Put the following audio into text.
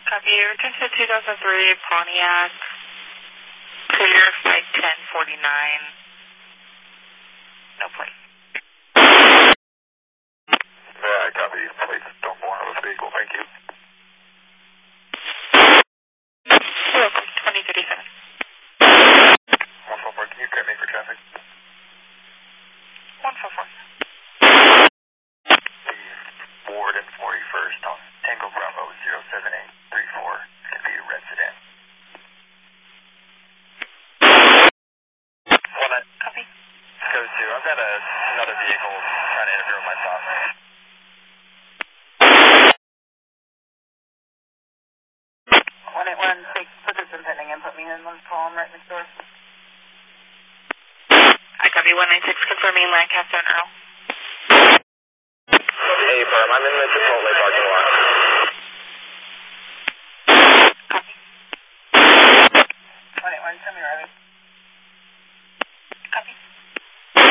Copy. Return to 2003 Pontiac. Clear flight 1049. No plate. Yeah, copy. Plates don't belong to this vehicle. Thank you. Welcome, 2037. 144, can you prep me for traffic? 144. The Ford and 41st on Tango Bravo 07834. It's going to be a red sedan. Copy. Go to. I've got another vehicle trying to interfere with my stop. 1816, put this in pending and put me in one column right next door. I copy 196 confirming Lancaster and Earl. Hey, firm, I'm in the Chipotle parking lot. Copy. 21, tell me, Riley.